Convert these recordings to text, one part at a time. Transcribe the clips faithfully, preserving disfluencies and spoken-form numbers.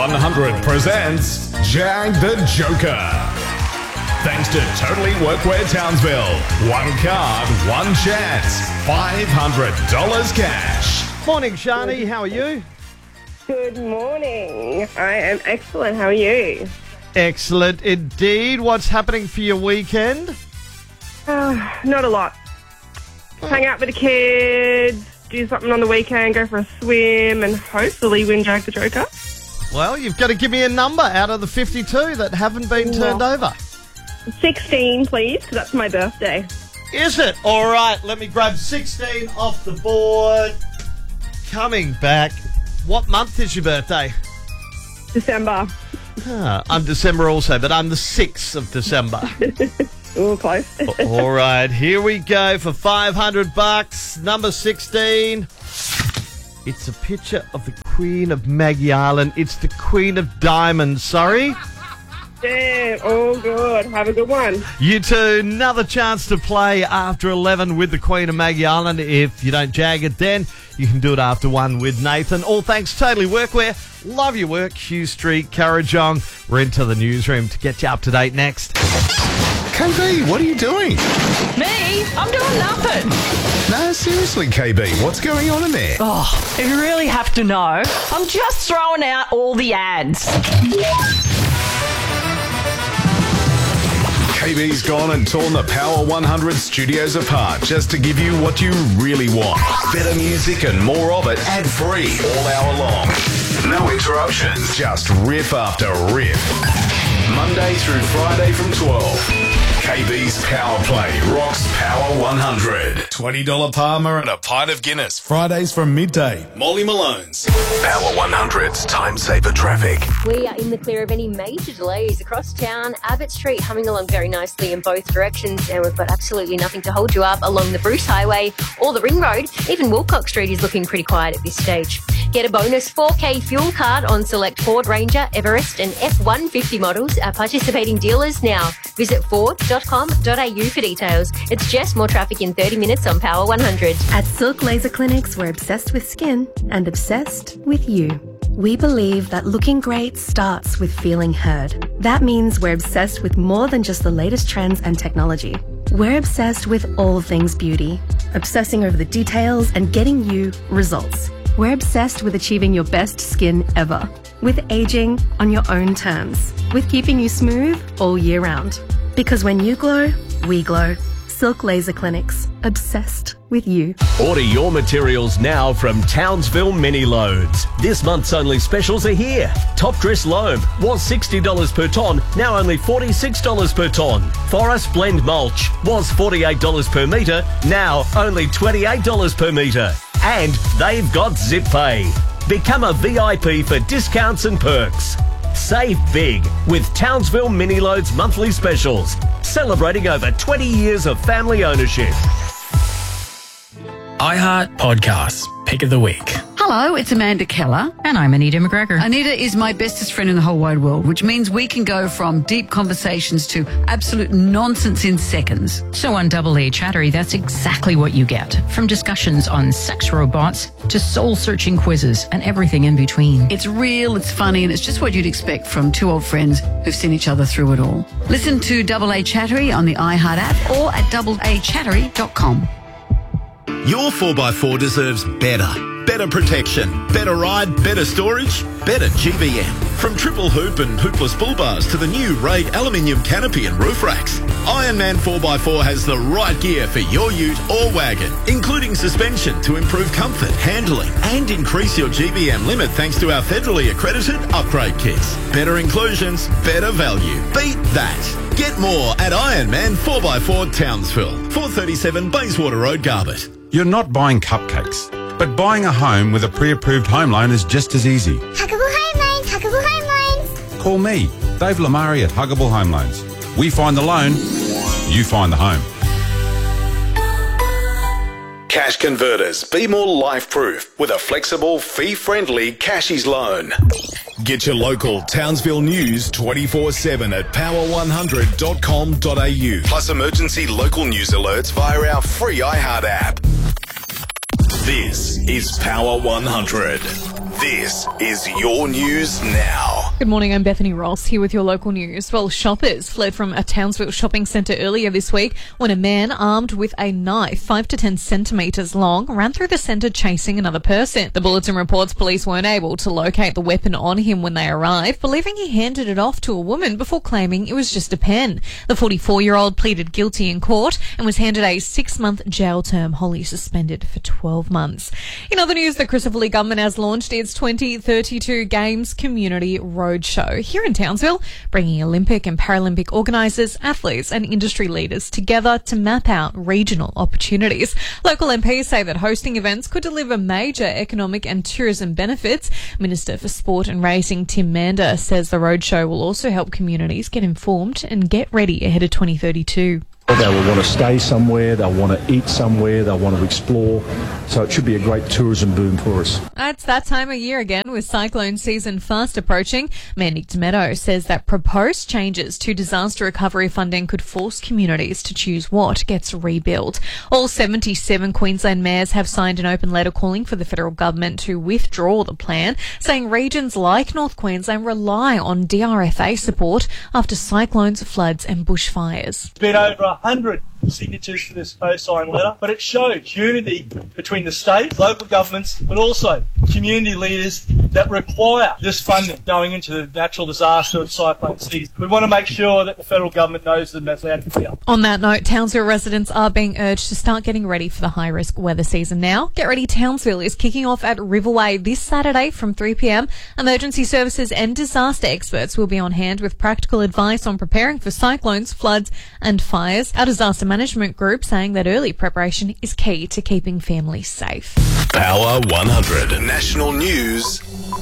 one hundred presents Jag the Joker. Thanks to Totally Workwear Townsville. One card, one chance. five hundred dollars cash. Morning, Shani. How are you? Good morning. I am excellent. How are you? Excellent indeed. What's happening for your weekend? Uh, not a lot. Hang out with the kids, do something on the weekend, go for a swim, and hopefully win Jag the Joker. Well, you've got to give me a number out of the fifty-two that haven't been turned Yeah. over. sixteen, please, because that's my birthday. Is it? All right, let me grab sixteen off the board. Coming back. What month is your birthday? December. Ah, I'm December also, but I'm the sixth of December. Ooh, close. All right, here we go for five hundred bucks. Number sixteen. It's a picture of the Queen of Maggie Island. It's the Queen of Diamonds, sorry. Damn, all good. Have a good one. You two, another chance to play after eleven with the Queen of Maggie Island. If you don't jag it then, you can do it after one with Nathan. All thanks, Totally Workwear. Love your work. Hugh Street, Currajong. We're into the newsroom to get you up to date next. K B, what are you doing? Me? I'm doing nothing. No, seriously, K B, what's going on in there? Oh, if you really have to know, I'm just throwing out all the ads. K B's gone and torn the Power one hundred studios apart just to give you what you really want. Better music and more of it ad-free all hour long. No interruptions, just riff after riff. Monday through Friday from twelve. K B's Power Play rocks Power one hundred. twenty dollars Palmer and a pint of Guinness. Fridays from midday. Molly Malone's. Power one hundred's Time Saver Traffic. We are in the clear of any major delays across town. Abbott Street humming along very nicely in both directions, and we've got absolutely nothing to hold you up along the Bruce Highway or the Ring Road. Even Wilcox Street is looking pretty quiet at this stage. Get a bonus four K fuel card on select Ford Ranger, Everest and F one fifty models at participating dealers now. Visit ford dot com dot a u for details. It's Jess, more traffic in thirty minutes on Power one hundred. At Silk Laser Clinics, we're obsessed with skin and obsessed with you. We believe that looking great starts with feeling heard. That means we're obsessed with more than just the latest trends and technology. We're obsessed with all things beauty, obsessing over the details and getting you results. We're obsessed with achieving your best skin ever, with aging on your own terms, with keeping you smooth all year round. Because when you glow, we glow. Silk Laser Clinics, obsessed with you. Order your materials now from Townsville Mini Loads. This month's only specials are here. Top Dress Loam was sixty dollars per tonne, now only forty-six dollars per tonne. Forest Blend Mulch was forty-eight dollars per metre, now only twenty-eight dollars per metre. And they've got Zip Pay. Become a V I P for discounts and perks. Save big with Townsville Mini Loads monthly specials, celebrating over twenty years of family ownership. iHeart Podcasts, Pick of the Week. Hello, it's Amanda Keller. And I'm Anita McGregor. Anita is my bestest friend in the whole wide world, which means we can go from deep conversations to absolute nonsense in seconds. So on Double A Chattery, that's exactly what you get. From discussions on sex robots to soul-searching quizzes and everything in between. It's real, it's funny, and it's just what you'd expect from two old friends who've seen each other through it all. Listen to Double A Chattery on the iHeart app or at double a chattery dot com. Your four by four deserves better. Better protection, better ride, better storage, better G V M. From triple hoop and hoopless bull bars to the new Raid aluminium canopy and roof racks, Ironman four by four has the right gear for your ute or wagon, including suspension to improve comfort, handling and increase your G V M limit thanks to our federally accredited upgrade kits. Better inclusions, better value. Beat that. Get more at Ironman four by four Townsville, four thirty-seven Bayswater Road, Garbett. You're not buying cupcakes, but buying a home with a pre-approved home loan is just as easy. Huggable Home Loans, Huggable Home Loans. Call me, Dave Lamari at Huggable Home Loans. We find the loan, you find the home. Cash Converters. Be more life-proof with a flexible, fee-friendly Cashies loan. Get your local Townsville news twenty-four seven at power one hundred dot com dot a u. Plus emergency local news alerts via our free iHeart app. This is Power one hundred. This is your news now. Good morning, I'm Bethany Ross here with your local news. Well, shoppers fled from a Townsville shopping centre earlier this week when a man armed with a knife five to ten centimetres long ran through the centre chasing another person. The bulletin reports police weren't able to locate the weapon on him when they arrived, believing he handed it off to a woman before claiming it was just a pen. The forty-four-year-old pleaded guilty in court and was handed a six-month jail term. Holly suspended for twelve months. In other news, the Christopher Lee government has launched its twenty thirty-two Games Community Roadshow here in Townsville, bringing Olympic and Paralympic organisers, athletes and industry leaders together to map out regional opportunities. Local M Ps say that hosting events could deliver major economic and tourism benefits. Minister for Sport and Racing Tim Mander says the roadshow will also help communities get informed and get ready ahead of twenty thirty-two. They will want to stay somewhere, they'll want to eat somewhere, they'll want to explore. So it should be a great tourism boom for us. It's that time of year again with cyclone season fast approaching. Mayor Nick Tometto says that proposed changes to disaster recovery funding could force communities to choose what gets rebuilt. All seventy-seven Queensland mayors have signed an open letter calling for the federal government to withdraw the plan, saying regions like North Queensland rely on D R F A support after cyclones, floods and bushfires. It's been over one hundred signatures for this co-sign letter, but it shows unity between the state, local governments, but also community leaders that require this funding going into the natural disaster of cyclone season. We want to make sure that the federal government knows them that's loud and clear. On that note, Townsville residents are being urged to start getting ready for the high-risk weather season now. Get Ready Townsville is kicking off at Riverway this Saturday from three p m. Emergency services and disaster experts will be on hand with practical advice on preparing for cyclones, floods and fires. Our disaster management group saying that early preparation is key to keeping families safe. Power one hundred National News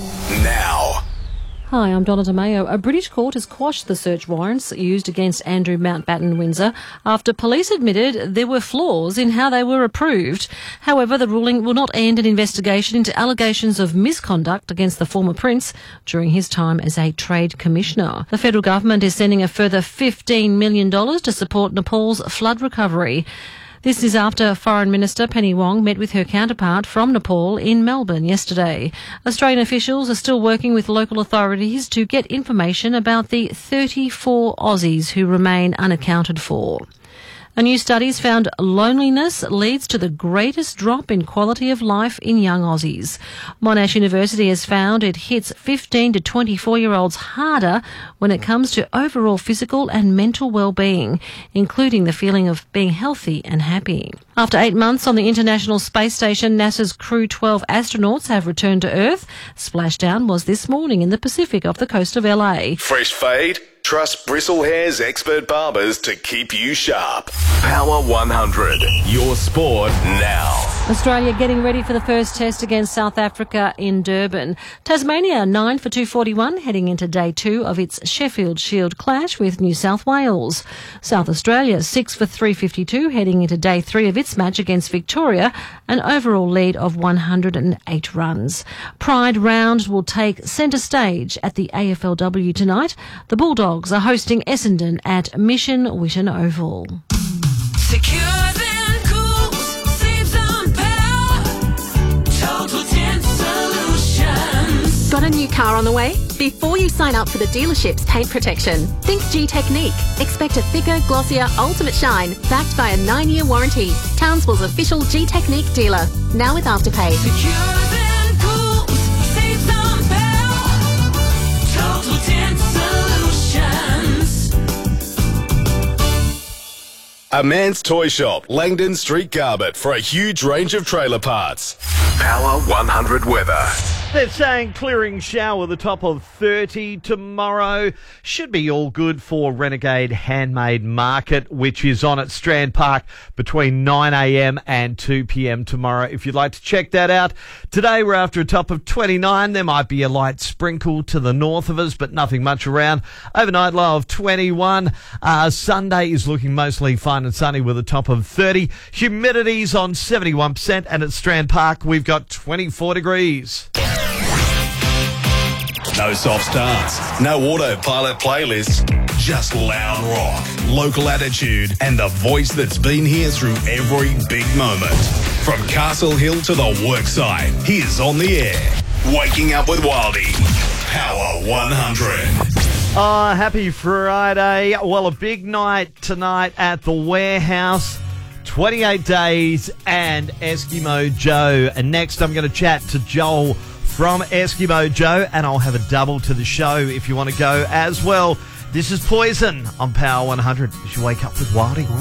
now. Hi, I'm Donna DeMayo. A British court has quashed the search warrants used against Andrew Mountbatten Windsor after police admitted there were flaws in how they were approved. However, the ruling will not end an investigation into allegations of misconduct against the former prince during his time as a trade commissioner. The federal government is sending a further fifteen million dollars to support Nepal's flood recovery. This is after Foreign Minister Penny Wong met with her counterpart from Nepal in Melbourne yesterday. Australian officials are still working with local authorities to get information about the thirty-four Aussies who remain unaccounted for. A new study's found loneliness leads to the greatest drop in quality of life in young Aussies. Monash University has found it hits fifteen to twenty-four-year-olds harder when it comes to overall physical and mental well-being, including the feeling of being healthy and happy. After eight months on the International Space Station, NASA's Crew twelve astronauts have returned to Earth. Splashdown was this morning in the Pacific off the coast of L A. Fresh fade? Trust Bristlehair's expert barbers to keep you sharp. Power one hundred, your sport now. Australia getting ready for the first test against South Africa in Durban. Tasmania nine for two forty-one, heading into day two of its Sheffield Shield clash with New South Wales. South Australia six for three fifty-two, heading into day three of its match against Victoria, an overall lead of one hundred eight runs. Pride Round will take centre stage at the A F L W tonight. The Bulldogs are hosting Essendon at Mission Witten Oval. Secure then cools, saves on power. Total Tint Solutions. Got a new car on the way? Before you sign up for the dealership's paint protection, think G-Technique. Expect a thicker, glossier, ultimate shine backed by a nine-year warranty. Townsville's official G-Technique dealer. Now with Afterpay. Secure then cools, saves on power. Total Tint Solutions. A Man's Toy Shop, Langdon Street, Garbett, for a huge range of trailer parts. Power one hundred weather. They're saying clearing shower, the top of thirty tomorrow. Should be all good for Renegade Handmade Market, which is on at Strand Park between nine a m and two p m tomorrow. If you'd like to check that out. Today we're after a top of twenty-nine. There might be a light sprinkle to the north of us, but nothing much around. Overnight low of twenty-one. Uh, Sunday is looking mostly fine and sunny with a top of thirty. Humidity's on seventy-one percent, and at Strand Park we've got twenty-four degrees. No soft starts, no autopilot playlists, just loud rock, local attitude, and the voice that's been here through every big moment. From Castle Hill to the worksite, here's On the Air. Waking up with Wildy. Power one hundred. Oh, happy Friday. Well, a big night tonight at the Warehouse. twenty-eight days and Eskimo Joe. And next I'm going to chat to Joel from Eskimo Joe, and I'll have a double to the show if you want to go as well. This is Poison on Power one hundred as you wake up with Wildy.